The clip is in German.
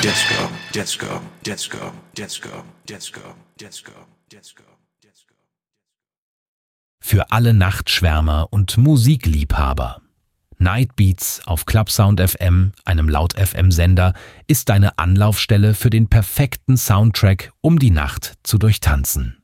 Disco, disco, disco, disco, disco, disco, disco. Für alle Nachtschwärmer und Musikliebhaber. Nightbeats auf Clubsound FM, einem Laut-FM-Sender, ist deine Anlaufstelle für den perfekten Soundtrack, um die Nacht zu durchtanzen.